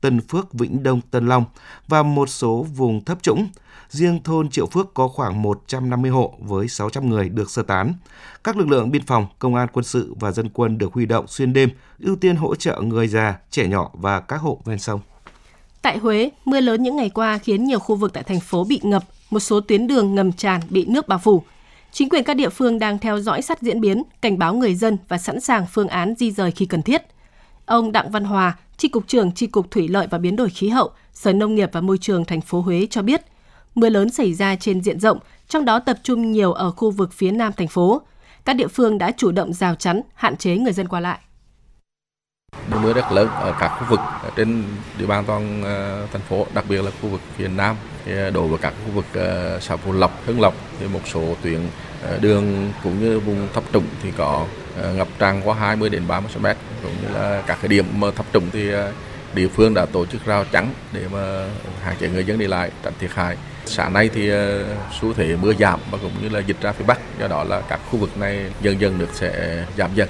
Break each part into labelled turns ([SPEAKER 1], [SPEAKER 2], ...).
[SPEAKER 1] Tân Phước, Vĩnh Đông, Tân Long và một số vùng thấp trũng. Riêng thôn Triệu Phước có khoảng 150 hộ với 600 người được sơ tán. Các lực lượng biên phòng, công an quân sự và dân quân được huy động xuyên đêm, ưu tiên hỗ trợ người già, trẻ nhỏ và các hộ ven sông.
[SPEAKER 2] Tại Huế, mưa lớn những ngày qua khiến nhiều khu vực tại thành phố bị ngập, một số tuyến đường ngầm tràn bị nước bao phủ. Chính quyền các địa phương đang theo dõi sát diễn biến, cảnh báo người dân và sẵn sàng phương án di dời khi cần thiết. Ông Đặng Văn Hòa, Chi cục trưởng Chi cục Thủy lợi và Biến đổi khí hậu, Sở Nông nghiệp và Môi trường thành phố Huế cho biết, mưa lớn xảy ra trên diện rộng, trong đó tập trung nhiều ở khu vực phía nam thành phố. Các địa phương đã chủ động rào chắn, hạn chế người dân qua lại.
[SPEAKER 3] Mưa rất lớn ở các khu vực trên địa bàn toàn thành phố, đặc biệt là khu vực phía nam. Đối với các khu vực xã Phú Lộc, Hưng Lộc thì một số tuyến đường cũng như vùng thấp trũng thì có ngập tràn qua 20 đến 30 cm. Cũng như là các cái điểm mà thấp trũng thì địa phương đã tổ chức rào chắn để mà hạn chế người dân đi lại, tránh thiệt hại. Sáng nay thì xu thế mưa giảm và cũng như là dịch ra phía Bắc, do đó là các khu vực này dần dần nước sẽ giảm dần.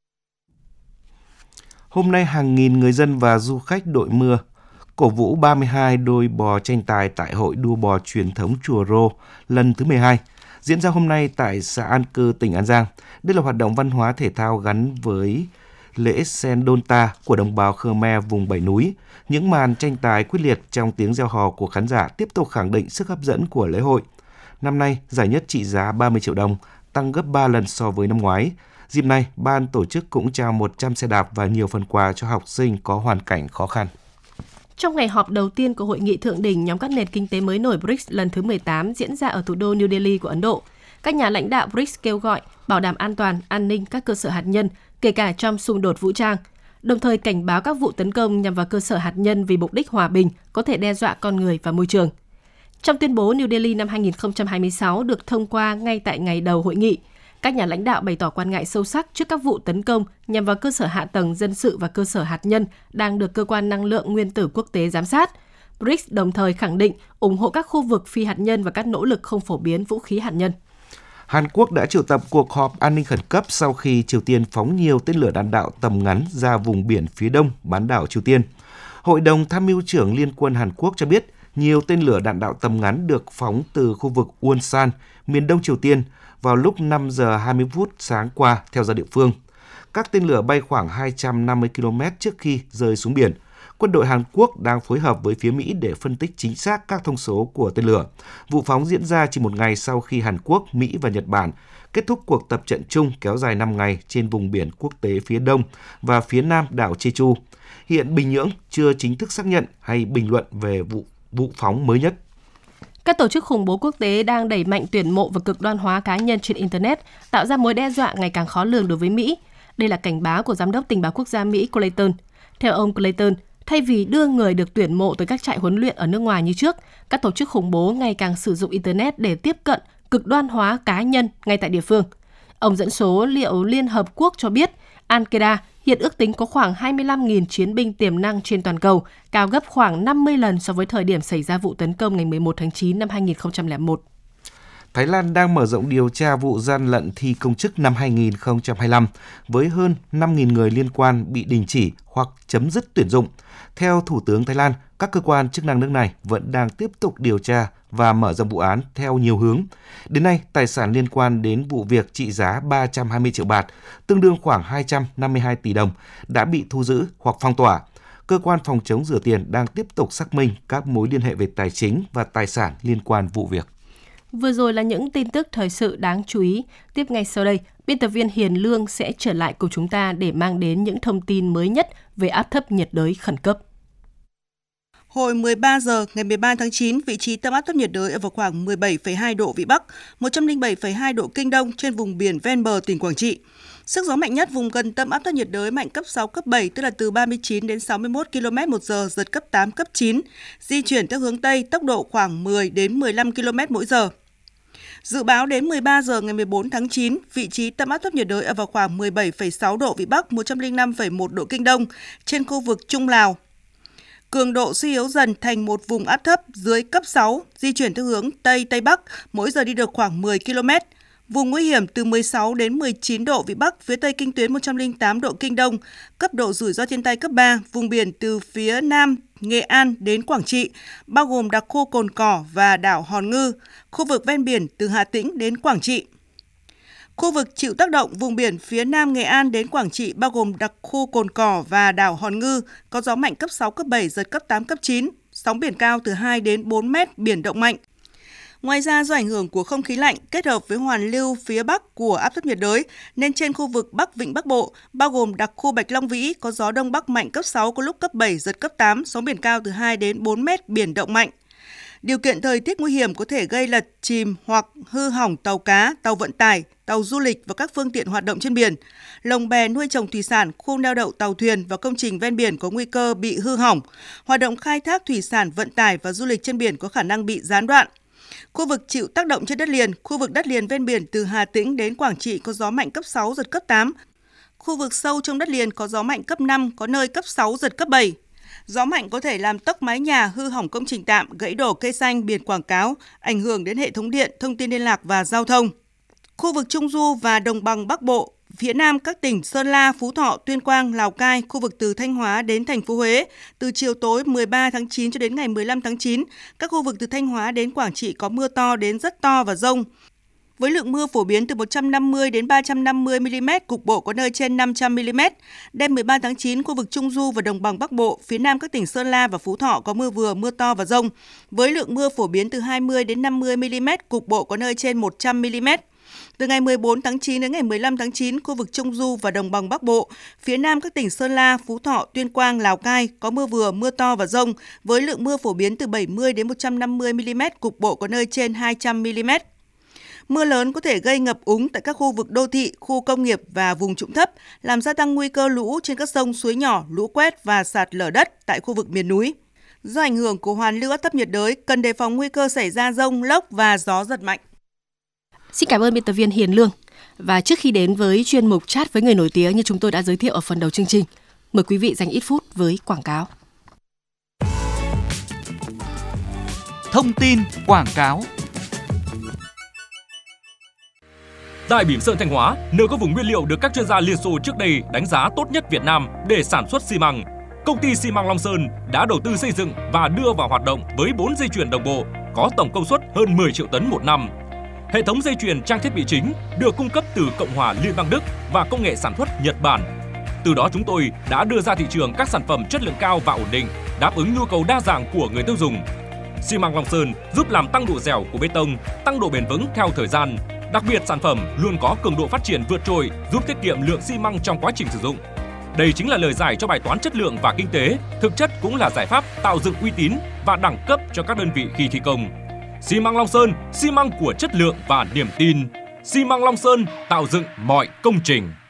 [SPEAKER 1] Hôm nay hàng nghìn người dân và du khách đội mưa cổ vũ 32 đôi bò tranh tài tại hội đua bò truyền thống Chùa Rô lần thứ 12, diễn ra hôm nay tại xã An Cư, tỉnh An Giang. Đây là hoạt động văn hóa thể thao gắn với lễ Sen Đôn Ta của đồng bào Khmer vùng Bảy Núi. Những màn tranh tài quyết liệt trong tiếng reo hò của khán giả tiếp tục khẳng định sức hấp dẫn của lễ hội. Năm nay, giải nhất trị giá 30 triệu đồng, tăng gấp 3 lần so với năm ngoái. Dịp này, ban tổ chức cũng trao 100 xe đạp và nhiều phần quà cho học sinh có hoàn cảnh khó khăn.
[SPEAKER 2] Trong ngày họp đầu tiên của Hội nghị Thượng đỉnh nhóm các nền kinh tế mới nổi BRICS lần thứ 18 diễn ra ở thủ đô New Delhi của Ấn Độ, các nhà lãnh đạo BRICS kêu gọi bảo đảm an toàn, an ninh các cơ sở hạt nhân, kể cả trong xung đột vũ trang, đồng thời cảnh báo các vụ tấn công nhằm vào cơ sở hạt nhân vì mục đích hòa bình có thể đe dọa con người và môi trường. Trong tuyên bố New Delhi năm 2026 được thông qua ngay tại ngày đầu hội nghị, các nhà lãnh đạo bày tỏ quan ngại sâu sắc trước các vụ tấn công nhằm vào cơ sở hạ tầng dân sự và cơ sở hạt nhân đang được Cơ quan Năng lượng Nguyên tử Quốc tế giám sát. BRICS đồng thời khẳng định ủng hộ các khu vực phi hạt nhân và các nỗ lực không phổ biến vũ khí hạt nhân.
[SPEAKER 1] Hàn Quốc đã triệu tập cuộc họp an ninh khẩn cấp sau khi Triều Tiên phóng nhiều tên lửa đạn đạo tầm ngắn ra vùng biển phía đông bán đảo Triều Tiên. Hội đồng Tham mưu trưởng Liên quân Hàn Quốc cho biết nhiều tên lửa đạn đạo tầm ngắn được phóng từ khu vực Wonsan, miền đông Triều Tiên, vào lúc 5 giờ 20 phút sáng qua theo giờ địa phương. Các tên lửa bay khoảng 250 km trước khi rơi xuống biển. Quân đội Hàn Quốc đang phối hợp với phía Mỹ để phân tích chính xác các thông số của tên lửa. Vụ phóng diễn ra chỉ một ngày sau khi Hàn Quốc, Mỹ và Nhật Bản kết thúc cuộc tập trận chung kéo dài 5 ngày trên vùng biển quốc tế phía đông và phía nam đảo Jeju. Hiện Bình Nhưỡng chưa chính thức xác nhận hay bình luận về vụ phóng mới nhất.
[SPEAKER 2] Các tổ chức khủng bố quốc tế đang đẩy mạnh tuyển mộ và cực đoan hóa cá nhân trên Internet, tạo ra mối đe dọa ngày càng khó lường đối với Mỹ. Đây là cảnh báo của Giám đốc Tình báo Quốc gia Mỹ Clayton. Theo ông Clayton, thay vì đưa người được tuyển mộ tới các trại huấn luyện ở nước ngoài như trước, các tổ chức khủng bố ngày càng sử dụng Internet để tiếp cận, cực đoan hóa cá nhân ngay tại địa phương. Ông dẫn số liệu Liên Hợp Quốc cho biết, Al-Qaeda hiện ước tính có khoảng 25.000 chiến binh tiềm năng trên toàn cầu, cao gấp khoảng 50 lần so với thời điểm xảy ra vụ tấn công ngày 11 tháng 9 năm 2001.
[SPEAKER 1] Thái Lan đang mở rộng điều tra vụ gian lận thi công chức năm 2025 với hơn 5.000 người liên quan bị đình chỉ hoặc chấm dứt tuyển dụng. Theo Thủ tướng Thái Lan, các cơ quan chức năng nước này vẫn đang tiếp tục điều tra và mở rộng vụ án theo nhiều hướng. Đến nay, tài sản liên quan đến vụ việc trị giá 320 triệu baht, tương đương khoảng 252 tỷ đồng, đã bị thu giữ hoặc phong tỏa. Cơ quan phòng chống rửa tiền đang tiếp tục xác minh các mối liên hệ về tài chính và tài sản liên quan vụ việc.
[SPEAKER 2] Vừa rồi là những tin tức thời sự đáng chú ý. Tiếp ngay sau đây, biên tập viên Hiền Lương sẽ trở lại cùng chúng ta để mang đến những thông tin mới nhất về áp thấp nhiệt đới khẩn cấp.
[SPEAKER 4] Hồi 13 giờ ngày 13 tháng 9, vị trí tâm áp thấp nhiệt đới ở vào khoảng 17,2 độ Vĩ Bắc, 107,2 độ Kinh Đông trên vùng biển ven bờ tỉnh Quảng Trị. Sức gió mạnh nhất vùng gần tâm áp thấp nhiệt đới mạnh cấp 6, cấp 7, tức là từ 39 đến 61 km/h, giật cấp 8, cấp 9, di chuyển theo hướng Tây, tốc độ khoảng 10 đến 15 km/h. Dự báo đến 13 giờ ngày 14 tháng 9, vị trí tâm áp thấp nhiệt đới ở vào khoảng 17,6 độ Vĩ Bắc, 105,1 độ Kinh Đông trên khu vực Trung Lào. Cường độ suy yếu dần thành một vùng áp thấp dưới cấp 6, di chuyển theo hướng Tây-Tây Bắc, mỗi giờ đi được khoảng 10 km. Vùng nguy hiểm từ 16 đến 19 độ Vĩ Bắc, phía Tây kinh tuyến 108 độ Kinh Đông, cấp độ rủi ro thiên tai cấp 3, vùng biển từ phía Nam Nghệ An đến Quảng Trị, bao gồm đặc khu Cồn Cỏ và đảo Hòn Ngư, khu vực ven biển từ Hà Tĩnh đến Quảng Trị. Khu vực chịu tác động vùng biển phía Nam Nghệ An đến Quảng Trị bao gồm đặc khu Cồn Cỏ và đảo Hòn Ngư, có gió mạnh cấp 6, cấp 7, giật cấp 8, cấp 9, sóng biển cao từ 2 đến 4 mét, biển động mạnh. Ngoài ra, do ảnh hưởng của không khí lạnh kết hợp với hoàn lưu phía Bắc của áp thấp nhiệt đới, nên trên khu vực Bắc Vịnh Bắc Bộ, bao gồm đặc khu Bạch Long Vĩ, có gió Đông Bắc mạnh cấp 6, có lúc cấp 7, giật cấp 8, sóng biển cao từ 2 đến 4 mét, biển động mạnh. Điều kiện thời tiết nguy hiểm có thể gây lật, chìm hoặc hư hỏng tàu cá, tàu vận tải, tàu du lịch và các phương tiện hoạt động trên biển. Lồng bè nuôi trồng thủy sản, khu neo đậu tàu thuyền và công trình ven biển có nguy cơ bị hư hỏng. Hoạt động khai thác thủy sản, vận tải và du lịch trên biển có khả năng bị gián đoạn. Khu vực chịu tác động trên đất liền, khu vực đất liền ven biển từ Hà Tĩnh đến Quảng Trị có gió mạnh cấp 6, giật cấp 8. Khu vực sâu trong đất liền có gió mạnh cấp 5, có nơi cấp 6, giật cấp 7. Gió mạnh có thể làm tốc mái nhà, hư hỏng công trình tạm, gãy đổ cây xanh, biển quảng cáo, ảnh hưởng đến hệ thống điện, thông tin liên lạc và giao thông. Khu vực Trung Du và Đồng bằng Bắc Bộ, phía Nam các tỉnh Sơn La, Phú Thọ, Tuyên Quang, Lào Cai, khu vực từ Thanh Hóa đến thành phố Huế, từ chiều tối 13 tháng 9 cho đến ngày 15 tháng 9, các khu vực từ Thanh Hóa đến Quảng Trị có mưa to đến rất to và dông. Với lượng mưa phổ biến từ 150 đến 350 mm, cục bộ có nơi trên 500 mm. Đêm 13 tháng 9, khu vực Trung Du và Đồng bằng Bắc Bộ, phía Nam các tỉnh Sơn La và Phú Thọ có mưa vừa, mưa to và dông. Với lượng mưa phổ biến từ 20 đến 50 mm, cục bộ có nơi trên 100 mm. Từ ngày 14 tháng 9 đến ngày 15 tháng 9, khu vực Trung Du và Đồng bằng Bắc Bộ, phía Nam các tỉnh Sơn La, Phú Thọ, Tuyên Quang, Lào Cai có mưa vừa, mưa to và dông, với lượng mưa phổ biến từ 70 đến 150 mm, cục bộ có nơi trên 200 mm. Mưa lớn có thể gây ngập úng tại các khu vực đô thị, khu công nghiệp và vùng trũng thấp, làm gia tăng nguy cơ lũ trên các sông, suối nhỏ, lũ quét và sạt lở đất tại khu vực miền núi. Do ảnh hưởng của hoàn lưu áp thấp nhiệt đới, cần đề phòng nguy cơ xảy ra dông, lốc và gió giật mạnh.
[SPEAKER 2] Xin cảm ơn biên tập viên Hiền Lương. Và trước khi đến với chuyên mục chat với người nổi tiếng như chúng tôi đã giới thiệu ở phần đầu chương trình, mời quý vị dành ít phút với quảng cáo.
[SPEAKER 5] Thông tin quảng cáo.
[SPEAKER 6] Tại Bỉm Sơn Thanh Hóa, nơi có vùng nguyên liệu được các chuyên gia Liên Xô trước đây đánh giá tốt nhất Việt Nam để sản xuất xi măng, công ty xi măng Long Sơn đã đầu tư xây dựng và đưa vào hoạt động với 4 dây chuyền đồng bộ có tổng công suất hơn 10 triệu tấn một năm. Hệ thống dây chuyền trang thiết bị chính được cung cấp từ Cộng hòa Liên bang Đức và công nghệ sản xuất Nhật Bản. Từ đó chúng tôi đã đưa ra thị trường các sản phẩm chất lượng cao và ổn định, đáp ứng nhu cầu đa dạng của người tiêu dùng. Xi măng Long Sơn giúp làm tăng độ dẻo của bê tông, tăng độ bền vững theo thời gian. Đặc biệt sản phẩm luôn có cường độ phát triển vượt trội, giúp tiết kiệm lượng xi măng trong quá trình sử dụng. Đây chính là lời giải cho bài toán chất lượng và kinh tế, thực chất cũng là giải pháp tạo dựng uy tín và đẳng cấp cho các đơn vị khi thi công. Xi măng Long Sơn, xi măng của chất lượng và niềm tin. Xi măng Long Sơn tạo dựng mọi công trình.